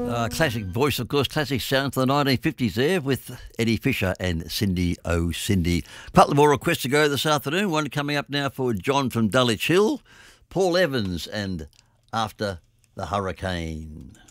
Classic voice, of course, classic sound to the 1950s there with Eddie Fisher and Cindy Oh Cindy. A couple more requests to go this afternoon. One coming up now for John from Dulwich Hill, Paul Evans and After the Hurricane.